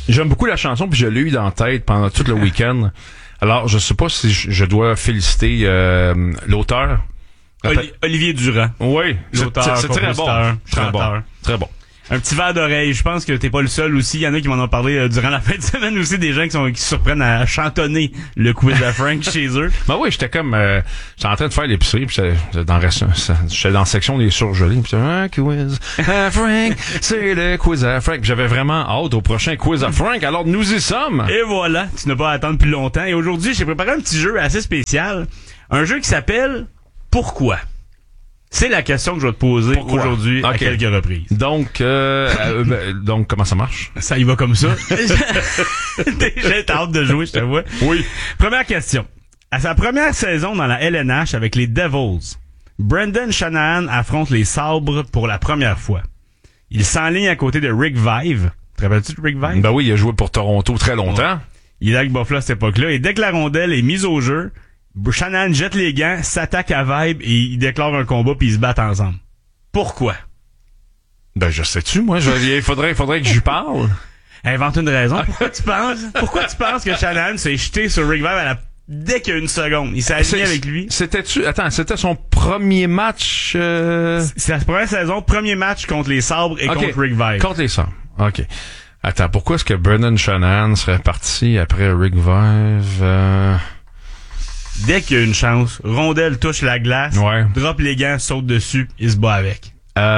J'aime beaucoup la chanson, puis je l'ai eu dans la tête pendant tout le week-end. Alors, je sais pas si je dois féliciter l'auteur. Olivier Durand. Oui, l'auteur, c'est très bon. Très bon. Très bon. Un petit verre d'oreille. Je pense que t'es pas le seul aussi. Il y en a qui m'en ont parlé durant la fin de semaine aussi, des gens qui se surprennent à chantonner le quiz à Frank chez eux. Ben oui, j'étais en train de faire l'épicerie, puis j'étais dans la section des surgelés, puis quiz à Frank, c'est le quiz à Frank. Puis j'avais vraiment hâte au prochain quiz à Frank, alors nous y sommes. Et voilà, tu n'as pas à attendre plus longtemps. Et aujourd'hui, j'ai préparé un petit jeu assez spécial. Un jeu qui s'appelle Pourquoi? C'est la question que je vais te poser aujourd'hui à quelques reprises. Donc, comment ça marche? Ça y va comme ça. Déjà, t'as hâte de jouer, je te vois. Oui. Première question. À sa première saison dans la LNH avec les Devils, Brendan Shanahan affronte les Sabres pour la première fois. Il s'enligne à côté de Rick Vaive. Te rappelles-tu de Rick Vaive? Ben oui, il a joué pour Toronto très longtemps. Ouais. Il est avec Buffalo à cette époque-là. Et dès que la rondelle est mise au jeu, Shanahan jette les gants, s'attaque à Vibe et il déclare un combat puis ils se battent ensemble. Pourquoi? Ben, je sais-tu, moi. Il faudrait que j'y parle. Invente une raison. Pourquoi tu penses que Shanahan s'est jeté sur Rick Vaive dès qu'il y a une seconde? Il s'est aligné avec lui. C'était son premier match, C'est la première saison, premier match contre les Sabres et contre Rick Vaive. Contre les Sabres. OK. Attends, pourquoi est-ce que Brendan Shanahan serait parti après Rick Vaive? Dès qu'il y a une chance, rondelle touche la glace, drop les gants, saute dessus, il se bat avec.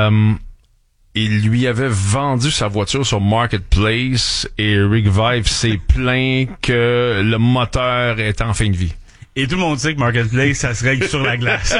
Il lui avait vendu sa voiture sur Marketplace et Rick Vaive s'est plaint que le moteur est en fin de vie. Et tout le monde sait que Marketplace, ça se règle sur la glace.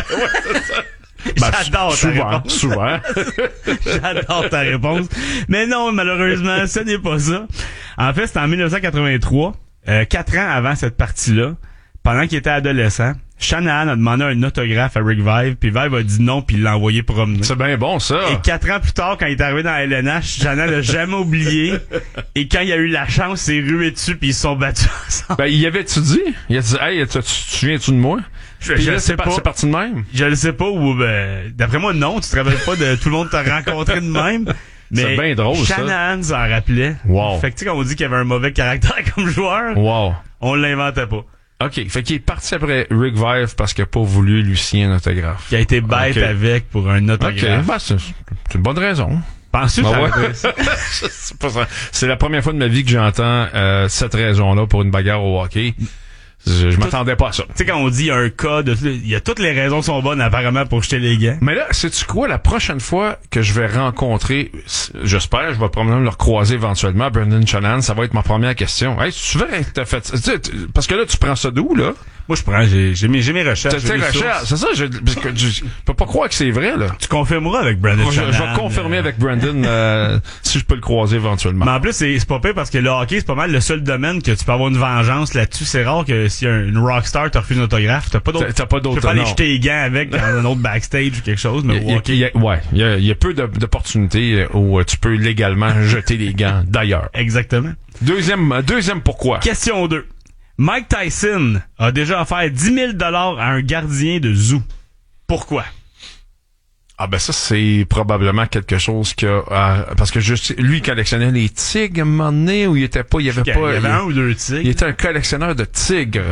J'adore ta réponse. Souvent. J'adore ta réponse. Mais non, malheureusement, ce n'est pas ça. En fait, c'était en 1983, 4 ans avant cette partie-là. Pendant qu'il était adolescent, Shanahan a demandé un autographe à Rick Vaive, puis Vaive a dit non, puis il l'a envoyé promener. C'est bien bon, ça. Et 4 ans plus tard, quand il est arrivé dans la LNH, Shanahan l'a jamais oublié. Et quand il a eu la chance, il s'est rué dessus, puis ils se sont battus ensemble. Ben, il avait-tu dit? Il a dit, hey, tu souviens-tu de moi? Je le sais pas. C'est parti de même? Je le sais pas, ou d'après moi, non, tu te rappelles pas de tout le monde t'a rencontré de même. Mais c'est bien drôle, Shanahan s'en rappelait. Wow. Fait que tu sais, quand on dit qu'il avait un mauvais caractère comme joueur, on l'inventait pas. OK. Fait qu'il est parti après Rick Vaive parce qu'il a pas voulu lui signer un autographe. Qui a été bête avec pour un autographe. OK. Ben, c'est une bonne raison. Penses-tu C'est la première fois de ma vie que j'entends cette raison-là pour une bagarre au hockey. Je m'attendais pas à ça. Tu sais, quand on dit un cas il y a toutes les raisons sont bonnes apparemment pour jeter les gants. Mais là, sais-tu quoi? La prochaine fois que je vais rencontrer, j'espère, je vais probablement le recroiser éventuellement, Brendan Shanahan, ça va être ma première question. Hey, tu veux que t'as fait, parce que là, tu prends ça d'où, là? Moi, j'ai mes recherches. C'est ça, parce que je peux pas croire que c'est vrai, là. Tu confirmeras avec Brendan Shanahan. Je vais confirmer avec Brendan, si je peux le croiser éventuellement. Mais en plus, c'est pas pire parce que le hockey, c'est pas mal le seul domaine que tu peux avoir une vengeance là-dessus. C'est rare que si une rockstar te refuse un autographe, t'as pas d'autre. Tu peux pas aller jeter les gants avec dans un autre backstage ou quelque chose, mais il y a peu d'opportunités où tu peux légalement jeter les gants d'ailleurs. Exactement. Deuxième pourquoi. Question 2. Mike Tyson a déjà offert 10 000 $ à un gardien de zoo. Pourquoi? Ah ben ça, c'est probablement quelque chose parce que lui, il collectionnait les tigres à un moment donné où il avait un ou deux tigres. Il était un collectionneur de tigres.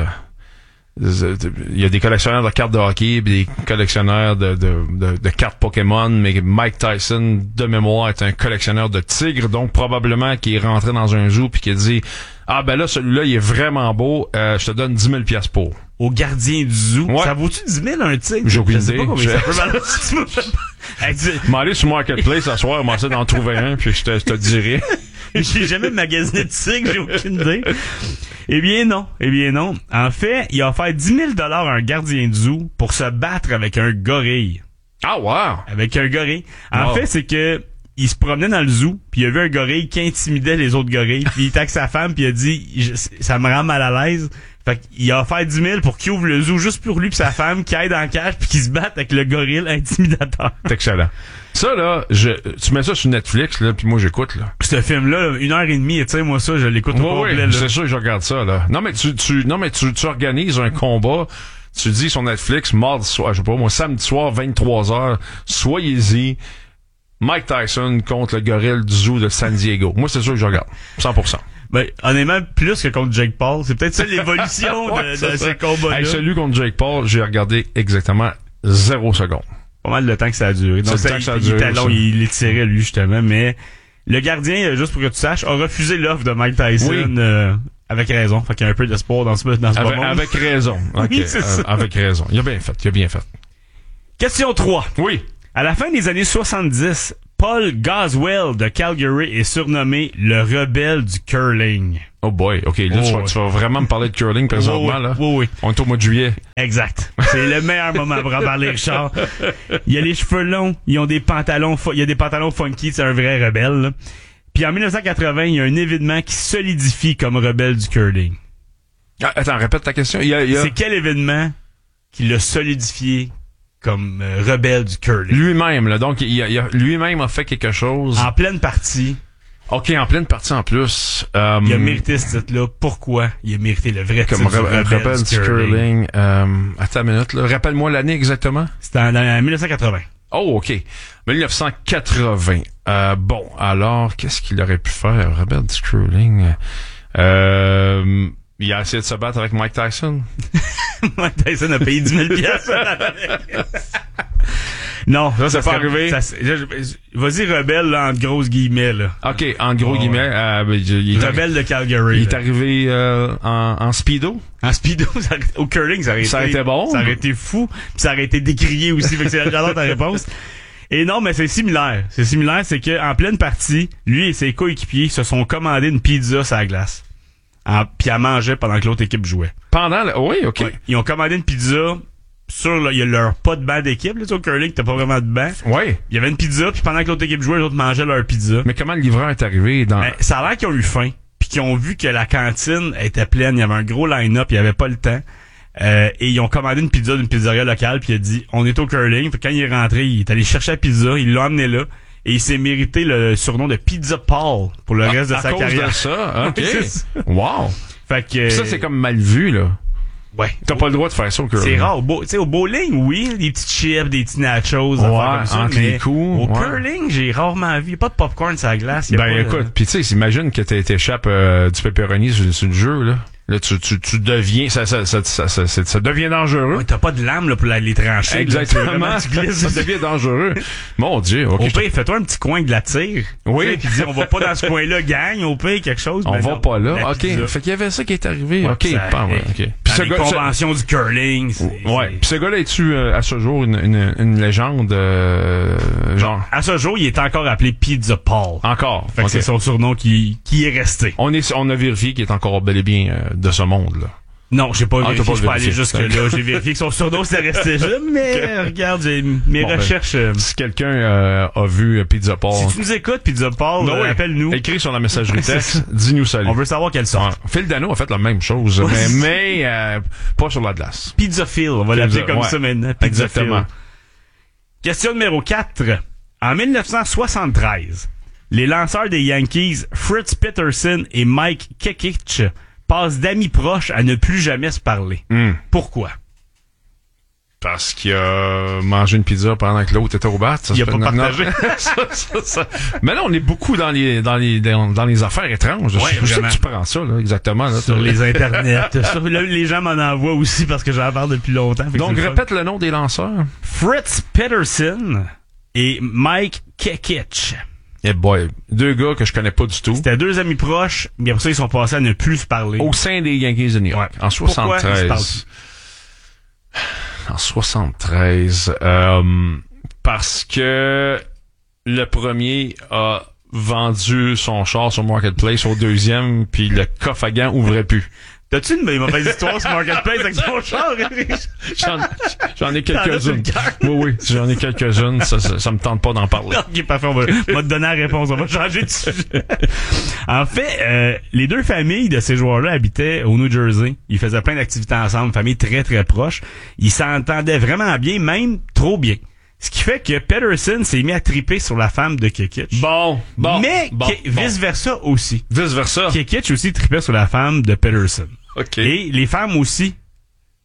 Il y a des collectionneurs de cartes de hockey et des collectionneurs de cartes Pokémon, mais Mike Tyson, de mémoire, est un collectionneur de tigres, donc probablement qu'il est rentré dans un zoo puis qu'il a dit « Ah ben là, celui-là, il est vraiment beau, je te donne 10 000 $ pour. » Au gardien du zoo? Ouais. Ça vaut-tu 10 000 un tigre? J'ai aucune idée. Je sais pas combien ça peut valoir. Je m'en aller sur Marketplace ce soir, moi, d'en trouver un, puis je te dirai. J'ai jamais magasiné de tigre, j'ai aucune idée. Eh bien non. En fait, il a offert 10 000 $ à un gardien de zoo pour se battre avec un gorille. Ah wow! Avec un gorille. En fait, c'est que il se promenait dans le zoo, puis il a vu un gorille qui intimidait les autres gorilles, puis il était avec sa femme, puis il a dit ça me rend mal à l'aise. Fait qu'il a offert 10 000 pour qu'il ouvre le zoo juste pour lui et sa femme, qui aille dans le cage puis qu'ils se battent avec le gorille intimidateur. C'est excellent. Ça, là, tu mets ça sur Netflix, là, puis moi, j'écoute, là. Ce film-là, 1h30, tu sais, moi, ça, je l'écoute au complet, là. C'est sûr que je regarde ça, là. Non, mais tu organises un combat, tu dis sur Netflix, mardi soir, je sais pas, moi, samedi soir, 23h, soyez-y. Mike Tyson contre le gorille du zoo de San Diego. Moi, c'est sûr que je regarde. 100%. Ben, honnêtement, plus que contre Jake Paul. C'est peut-être ça l'évolution ouais, de ces combats-là. Hey, celui contre Jake Paul, j'ai regardé exactement 0 secondes. Pas mal le temps que ça a duré. Donc, C'est le temps que ça a duré, il était long, il étirait lui, justement, mais le gardien, juste pour que tu saches, a refusé l'offre de Mike Tyson, avec raison. Fait qu'il y a un peu d'espoir dans ce moment. Avec raison. Okay. Oui, c'est ça. Avec raison. Il a bien fait. Question 3. Oui. À la fin des années 70, Paul Goswell de Calgary est surnommé le rebelle du curling. Oh boy, ok, là tu vas vraiment me parler de curling présentement, là. Oui. On est au mois de juillet. Exact. C'est le meilleur moment pour en parler, Richard. Il a les cheveux longs, il y a des pantalons funky, c'est un vrai rebelle, là. Puis en 1980, il y a un événement qui solidifie comme rebelle du curling. Ah, attends, répète ta question. C'est quel événement qui l'a solidifié comme rebelle du curling? Lui-même, là. Donc, lui-même a fait quelque chose. En pleine partie. OK, en pleine partie en plus. Il a mérité ce titre-là. Pourquoi il a mérité le vrai comme titre rebelle du curling? Attends une minute, là. Rappelle-moi l'année exactement. C'était en 1980. Oh, OK. 1980. Bon, alors, qu'est-ce qu'il aurait pu faire? Rebelle du curling. Il a essayé de se battre avec Mike Tyson. Mike Tyson a payé 10 000 $. Non, ça c'est pas arrivé. Vas-y, rebelle, là, entre grosses guillemets, là. OK, en gros guillemets. Rebelle de Calgary. Il est arrivé en speedo. En speedo, au curling, ça aurait été bon. Ça aurait été fou. Puis ça aurait été décrié aussi. Fait que j'adore ta réponse. Et non, mais c'est similaire. C'est que en pleine partie, lui et ses coéquipiers se sont commandés une pizza sur la glace. Puis à manger pendant que l'autre équipe jouait. Oui, OK. Ouais, ils ont commandé une pizza il y a leur pas de banc d'équipe, là, au curling, t'as pas vraiment de banc. Oui. Il y avait une pizza, puis pendant que l'autre équipe jouait, les autres mangeaient leur pizza. Mais comment le livreur est arrivé dans... Ça a l'air qu'ils ont eu faim, puis qu'ils ont vu que la cantine était pleine, il y avait un gros line-up, il y avait pas le temps. Et ils ont commandé une pizza d'une pizzeria locale, puis il a dit, on est au curling. Puis quand il est rentré, il est allé chercher la pizza, il l'a amené là, et il s'est mérité le surnom de Pizza Paul pour le reste de sa carrière. À cause de ça, OK. Wow. Fait que... Ça, c'est comme mal vu, là. Ouais. T'as pas le droit de faire ça au curling. C'est rare. Au bowling, oui, des petites chips, des petits nachos, des affaires comme ça. Entre les coups. Au curling, j'ai rarement vu. Il n'y a pas de popcorn sur la glace. Écoute, pis tu sais, imagine que t'échappes du pepperoni sur le jeu, là. Là, tu deviens, ça devient dangereux. Ouais, t'as pas de lame, là, pour les trancher. Exactement. Tu glisses. Ça devient dangereux. Mon Dieu, OK. Au pire, fais-toi un petit coin de la tire. Oui. Puis dis, on va pas dans ce coin-là, gagne, au pire, quelque chose. On va pas là. OK. Fait qu'il y avait ça qui est arrivé. Ouais, OK. OK. Puis ce convention du curling. Ouais. Puis ce gars-là, es-tu, à ce jour, une légende, genre? À ce jour, il est encore appelé Pizza Paul. Encore. Fait que c'est son surnom qui est resté. On a vérifié qu'il est encore bel et bien, de ce monde, là. Non, j'ai pas vérifié, je peux aller jusque-là. J'ai vérifié que son surnom s'est resté là, mais regarde, j'ai mes recherches... si quelqu'un a vu Pizza Paul... Si tu nous écoutes, Pizza Paul, appelle-nous. Écris sur la messagerie texte, dis-nous salut. On veut savoir quelle sorte. Phil Dano a fait la même chose, mais pas sur la glace. Pizza Phil, on va l'appeler comme ça maintenant. Pizza exactement. Phil. Question numéro 4. En 1973, les lanceurs des Yankees, Fritz Peterson et Mike Kekich, passent d'amis proches à ne plus jamais se parler. Pourquoi? Parce qu'il a mangé une pizza pendant que l'autre était au bat. Il a pas partagé. ça. Mais là, on est beaucoup dans les affaires étranges. Ouais, je sais que tu prends ça, là, exactement. Là, sur les internets. Les gens m'en envoient aussi parce que j'en parle depuis longtemps. Donc, répète le nom des lanceurs. Fritz Peterson et Mike Kekich. Eh boy, deux gars que je connais pas du tout. C'était deux amis proches, mais après ça, ils sont passés à ne plus se parler. Au sein des Yankees de New York. Ouais. En 73. En 73. Parce que le premier a vendu son char sur Marketplace au deuxième, puis le coffre à gants ouvrait plus. T'as-tu une mauvaise histoire sur Marketplace avec ton char? J'en ai quelques-unes. Oui, j'en ai quelques-unes. Ça me tente pas d'en parler. Ok, parfait. On va te donner la réponse. On va changer de sujet. En fait, les deux familles de ces joueurs-là habitaient au New Jersey. Ils faisaient plein d'activités ensemble, famille très, très proche. Ils s'entendaient vraiment bien, même trop bien. Ce qui fait que Peterson s'est mis à triper sur la femme de Kekich. Mais vice-versa aussi. Vice-versa. Kekich aussi tripait sur la femme de Peterson. OK. Et les femmes aussi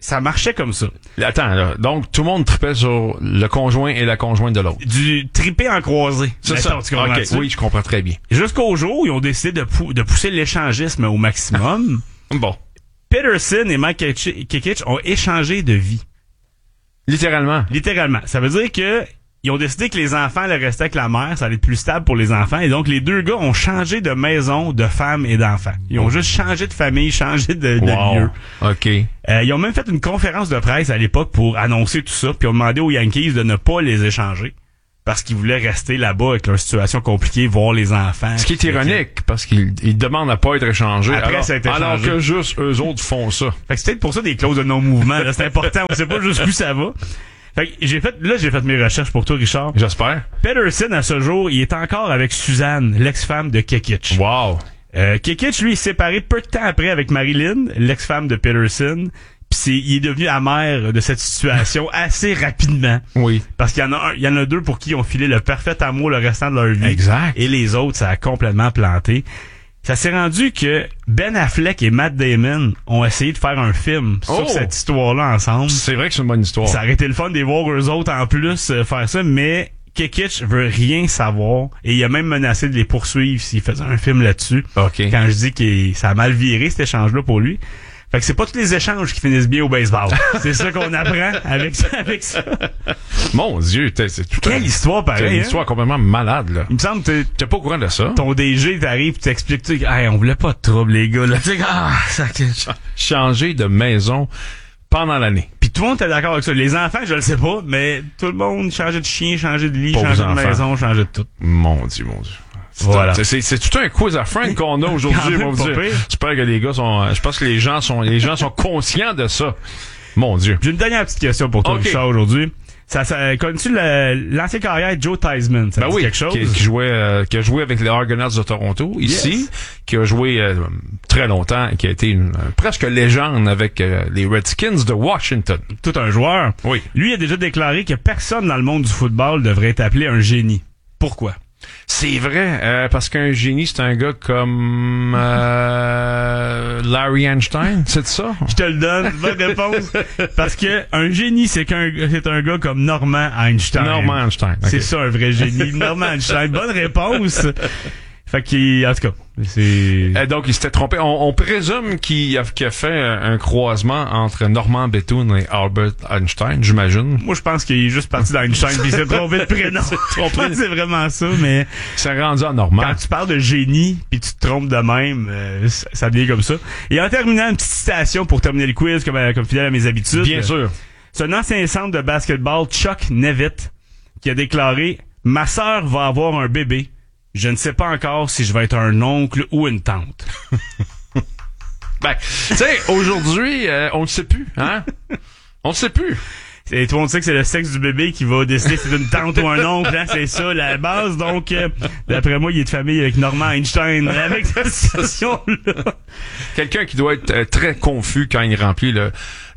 ça marchait comme ça. Attends, là. Donc, tout le monde tripait sur le conjoint et la conjointe de l'autre. Du triper en croisé. C'est ça. Okay. Oui, je comprends très bien. Jusqu'au jour où ils ont décidé de pousser l'échangisme au maximum. Bon. Peterson et Mike Kekich ont échangé de vie. Littéralement. Ça veut dire que ils ont décidé que les enfants allaient rester avec la mère, ça allait être plus stable pour les enfants. Et donc, les deux gars ont changé de maison, de femme et d'enfants. Ils ont juste changé de famille, changé de lieu. OK. Ils ont même fait une conférence de presse à l'époque pour annoncer tout ça, puis ont demandé aux Yankees de ne pas les échanger. Parce qu'ils voulaient rester là-bas avec leur situation compliquée, voir les enfants. Ce qui est ironique, parce qu'ils demandent à pas être échangés. Après, ça a été alors changé. que juste eux autres font ça. Fait que c'est peut-être pour ça des clauses de non-mouvement. Là, c'est important, on sait pas jusqu'où ça va. Fait que j'ai fait mes recherches pour toi, Richard. J'espère. Peterson, à ce jour, il est encore avec Suzanne, l'ex-femme de Kekich. Wow. Kekich, lui, est séparé peu de temps après avec Marilyn, l'ex-femme de Peterson. Puis il est devenu amer de cette situation assez rapidement. Oui. Parce qu'il y en a deux pour qui ils ont filé le parfait amour le restant de leur vie. Exact. Et les autres, ça a complètement planté. Ça s'est rendu que Ben Affleck et Matt Damon ont essayé de faire un film sur cette histoire-là ensemble. C'est vrai que c'est une bonne histoire. Ça aurait été le fun de les voir eux autres en plus faire ça, mais Kekich veut rien savoir et il a même menacé de les poursuivre s'il faisait un film là-dessus. OK. Quand je dis que ça a mal viré cet échange-là pour lui. Fait que c'est pas tous les échanges qui finissent bien au baseball. C'est ça qu'on apprend avec ça. Mon Dieu, c'est tout Quelle histoire pareille. C'est une histoire complètement malade, là. Il me semble que t'es pas au courant de ça. Ton DG t'arrive, tu t'expliques, tu sais, hey, on voulait pas de trouble, les gars, là. Ça changer de maison pendant l'année. Puis tout le monde était d'accord avec ça. Les enfants, je le sais pas, mais tout le monde changeait de chien, changeait de lit, changeait de maison, changeait de tout. Mon Dieu. Voilà. C'est tout un quiz à Frank qu'on a aujourd'hui, mon Dieu. J'espère que les gars je pense que les gens sont conscients de ça. Mon Dieu. J'ai une dernière petite question pour toi, Richard, aujourd'hui. Connais-tu l'ancien carrière Joe Theismann? Ça dit quelque chose? Qui a joué avec les Argonauts de Toronto, ici, qui a joué très longtemps, qui a été presque légende avec les Redskins de Washington. Tout un joueur. Oui. Lui a déjà déclaré que personne dans le monde du football devrait être appelé un génie. Pourquoi? C'est vrai, parce qu'un génie, c'est un gars comme Larry Einstein, c'est ça? Je te le donne, bonne réponse. Parce que un génie, c'est un gars comme Norman Einstein. Norman Einstein. Okay. C'est ça, un vrai génie. Norman Einstein. Bonne réponse. Fait qu'il, en tout cas, c'est... donc, il s'était trompé. On présume qu'il a fait un croisement entre Norman Bethune et Albert Einstein, j'imagine. Moi, je pense qu'il est juste parti d'Einstein puis il s'est trompé de prénom. Je pense que c'est vraiment ça, mais... C'est rendu à Norman. Quand tu parles de génie puis tu te trompes de même, ça devient comme ça. Et en terminant, une petite citation pour terminer le quiz, comme fidèle à mes habitudes. Bien sûr. C'est un ancien centre de basketball, Chuck Nevitt, qui a déclaré « Ma sœur va avoir un bébé. Je ne sais pas encore si je vais être un oncle ou une tante. » Ben, tu sais, aujourd'hui, on ne sait plus, hein? On ne sait plus. Et tout le monde sait que c'est le sexe du bébé qui va décider si c'est une tante ou un oncle, hein? C'est ça, la base. Donc, d'après moi, il est de famille avec Norman Einstein, avec cette situation-là. Quelqu'un qui doit être très confus quand il remplit le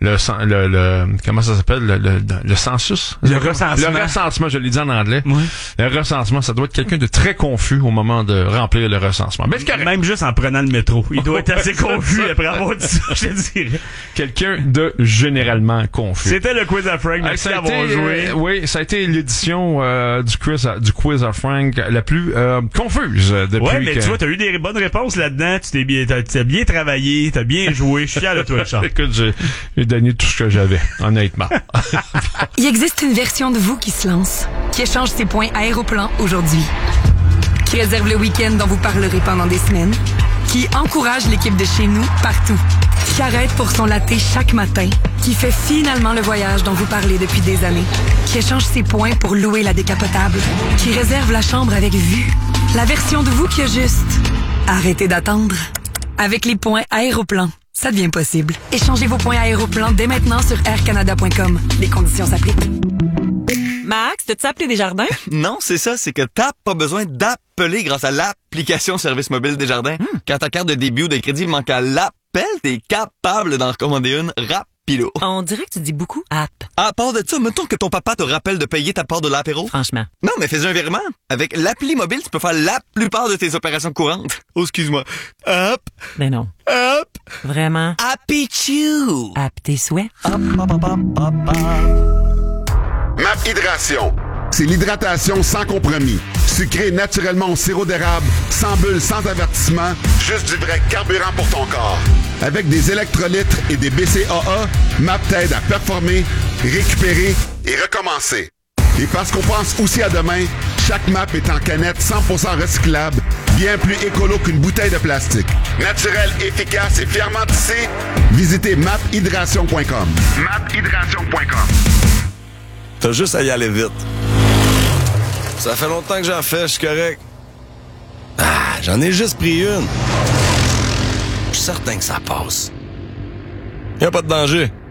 comment ça s'appelle, le census? Le recensement. Le recensement, je l'ai dit en anglais. Oui. Le recensement, ça doit être quelqu'un de très confus au moment de remplir le recensement. Mais c'est correct. Même juste en prenant le métro. Il doit être assez confus après avoir dit ça, je te dirais. Quelqu'un de généralement confus. C'était le quiz à Frank. Merci d'avoir joué. Oui, ça a été l'édition du quiz à Frank la plus confuse depuis. Ouais, mais tu vois, t'as eu des bonnes réponses là-dedans. T'as bien travaillé, t'as bien joué. Je suis fier de toi, Richard. Écoute, j'ai donné tout ce que j'avais, honnêtement. Il existe une version de vous qui se lance, qui échange ses points Aéroplan aujourd'hui, qui réserve le week-end dont vous parlerez pendant des semaines, qui encourage l'équipe de chez nous partout, qui arrête pour son latte chaque matin, qui fait finalement le voyage dont vous parlez depuis des années, qui échange ses points pour louer la décapotable, qui réserve la chambre avec vue. La version de vous qui a juste arrêtez d'attendre. Avec les points Aéroplan, ça devient possible. Échangez vos points Aéroplan dès maintenant sur aircanada.com. Les conditions s'appliquent. Max, t'as-tu appelé Desjardins? Non, c'est ça, c'est que t'as pas besoin d'appeler grâce à l'application Service Mobile Desjardins. Quand ta carte de débit ou de crédit manque à l'appel, t'es capable d'en recommander une rapidement. Pilot. On dirait que tu dis beaucoup app. À part de ça, mettons que ton papa te rappelle de payer ta part de l'apéro. Franchement. Non, mais fais un virement. Avec l'appli mobile, tu peux faire la plupart de tes opérations courantes. Oh, excuse-moi. Hop, Ben non. hop. Vraiment. Happy Chew. App tes souhaits. Hop, hop, hop, hop, hop, hop. MAP Hydration. C'est l'hydratation sans compromis. Sucré naturellement au sirop d'érable, sans bulles, sans avertissement, juste du vrai carburant pour ton corps. Avec des électrolytes et des BCAA, MAP t'aide à performer, récupérer et recommencer. Et parce qu'on pense aussi à demain, chaque MAP est en canette 100% recyclable, bien plus écolo qu'une bouteille de plastique. Naturel, efficace et fièrement tissé, visitez maphydration.com. maphydration.com. T'as juste à y aller vite. Ça fait longtemps que j'en fais, je suis correct. J'en ai juste pris une. Je suis certain que ça passe. Y a pas de danger.